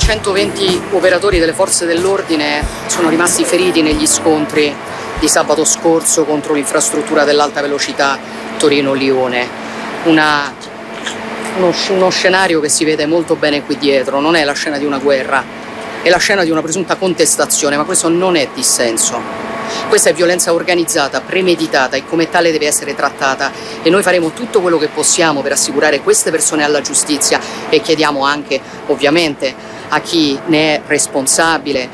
120 operatori delle forze dell'ordine sono rimasti feriti negli scontri di sabato scorso contro l'infrastruttura dell'alta velocità Torino-Lione. Uno scenario che si vede molto bene qui dietro, non è la scena di una guerra, è la scena di una presunta contestazione, ma questo non è dissenso. Questa è violenza organizzata, premeditata e come tale deve essere trattata e noi faremo tutto quello che possiamo per assicurare queste persone alla giustizia e chiediamo anche ovviamente a chi ne è responsabile